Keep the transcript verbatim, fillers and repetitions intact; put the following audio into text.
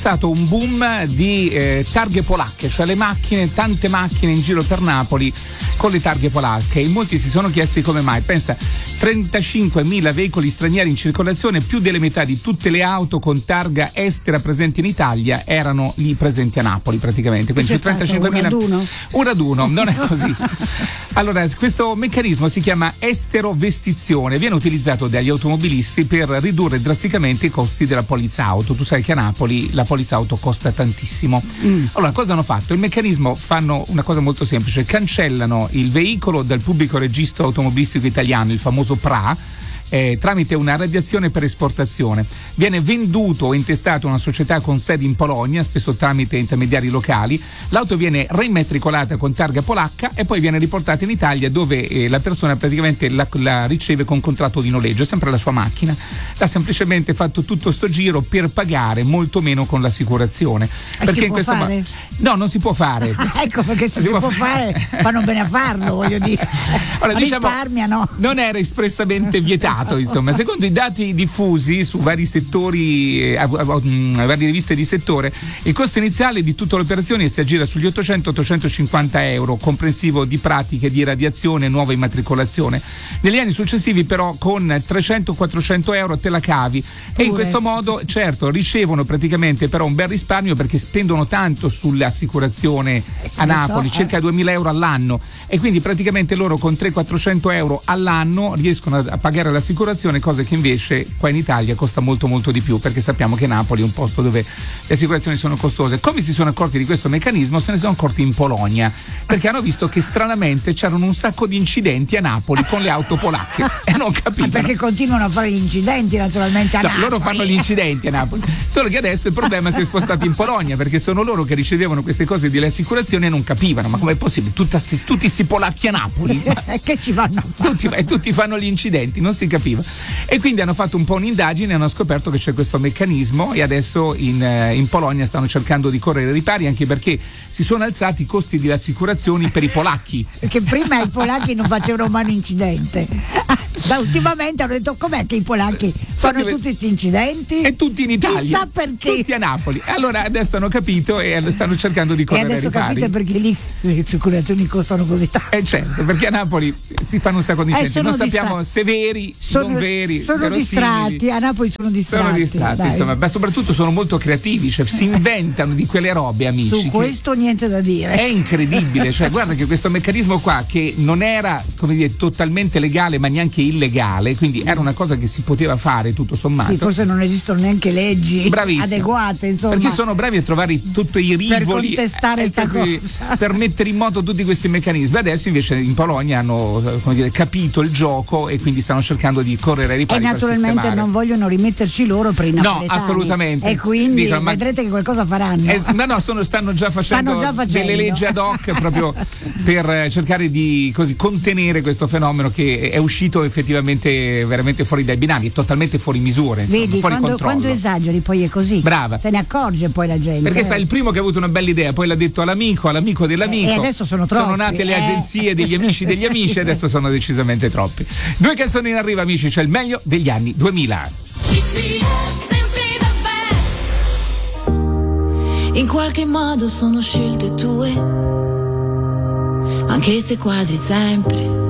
stato un boom di eh, targhe polacche, cioè le macchine, tante macchine in giro per Napoli con le targhe polacche. In molti si sono chiesti come mai. Pensa, trentacinquemila veicoli stranieri in circolazione, più delle metà di tutte le auto con targa estera presenti in Italia erano lì presenti a Napoli praticamente. Quindi trentacinquemila un raduno? Un raduno, non è così. Allora, questo meccanismo si chiama esterovestizione, viene utilizzato dagli automobilisti per ridurre drasticamente i costi della polizza auto. Tu sai che a Napoli la polizza auto costa tantissimo. Mm. Allora, cosa hanno fatto? Il meccanismo, fanno una cosa molto semplice: cancellano il veicolo dal pubblico registro automobilistico italiano, il famoso P R A, Eh, tramite una radiazione per esportazione. Viene venduto o intestato a una società con sede in Polonia, spesso tramite intermediari locali. L'auto viene reimmatricolata con targa polacca e poi viene riportata in Italia, dove eh, la persona praticamente la, la riceve con contratto di noleggio, sempre la sua macchina. Ha semplicemente fatto tutto sto giro per pagare molto meno con l'assicurazione. E perché si in può questo fare? Ma- no, non si può fare. Ah, ecco, perché se si, si può fare, fare fanno bene a farlo, voglio dire. Allora, diciamo, risparmiano. Non era espressamente vietato. Insomma, secondo i dati diffusi su vari settori, eh, a, a, a, a varie riviste di settore, il costo iniziale di tutta l'operazione si aggira sugli ottocento ottocentocinquanta euro, comprensivo di pratiche di radiazione e nuova immatricolazione. Negli anni successivi, però, con trecento quattrocento euro te la cavi. Pure. E in questo modo, certo, ricevono praticamente però un bel risparmio, perché spendono tanto sull'assicurazione a Napoli, so, circa eh. duemila euro all'anno, e quindi praticamente loro con trecento quattrocento euro all'anno riescono a pagare l'assicurazione, cosa che invece qua in Italia costa molto molto di più, perché sappiamo che Napoli è un posto dove le assicurazioni sono costose. Come si sono accorti di questo meccanismo? Se ne sono accorti in Polonia, perché hanno visto che stranamente c'erano un sacco di incidenti a Napoli con le auto polacche e non capivano. Perché continuano a fare gli incidenti naturalmente a no, Napoli. Loro fanno gli incidenti a Napoli, solo che adesso il problema si è spostato in Polonia, perché sono loro che ricevevano queste cose delle assicurazioni e non capivano. Ma com'è possibile? Tutta sti, tutti sti polacchi a Napoli? Che ci vanno a fare? Tutti, e tutti fanno gli incidenti, non si capiva. E quindi hanno fatto un po' un'indagine e hanno scoperto che c'è questo meccanismo, e adesso in, in Polonia stanno cercando di correre ripari, anche perché si sono alzati i costi di assicurazioni per i polacchi. Perché prima i polacchi non facevano mai un incidente, da ultimamente hanno detto: com'è che i polacchi fanno Infatti, tutti questi incidenti? E tutti in Italia. Chissà perché. Tutti a Napoli. Allora adesso hanno capito e stanno cercando di correre ripari. E adesso capite perché lì le assicurazioni costano così tanto. Eh certo, perché a Napoli si fanno un sacco di incidenti, eh, non sappiamo distra- se veri, sono, non veri. Sono distratti, a Napoli sono distratti. Sono distratti, insomma, ma soprattutto sono molto creativi, cioè si inventano di quelle robe, amici. Su questo niente da dire. È incredibile, cioè guarda che questo meccanismo qua, che non era, come dire, totalmente legale ma neanche illegale, quindi era una cosa che si poteva fare tutto sommato. Sì, forse non esistono neanche leggi Bravissimo. adeguate, insomma. Perché sono bravi a trovare tutti i rivoli per contestare eh, sta per, cosa. per mettere in moto tutti questi meccanismi. Adesso invece in Polonia hanno, come dire, capito il gioco e quindi stanno cercando di correre ai ripari. E naturalmente non vogliono rimetterci loro per i napoletani. No, assolutamente. E quindi Dico, vedrete ma... che qualcosa faranno. Es- no, no, sono, stanno, già facendo stanno già facendo delle leggi ad hoc proprio per cercare di così contenere questo fenomeno che è uscito effettivamente veramente fuori dai binari, è totalmente fuori misura, insomma, vedi, fuori quando, controllo. quando esageri poi è così. Brava. Se ne accorge poi la gente. Perché eh. sai, il primo che ha avuto una bella idea, poi l'ha detto all'amico, all'amico dell'amico. E adesso sono troppi. Sono nate le eh. agenzie degli amici degli amici, e adesso sono decisamente troppi. Due canzoni in arrivo, amici, c'è il meglio degli anni duemila. In qualche modo sono scelte tue, anche se quasi sempre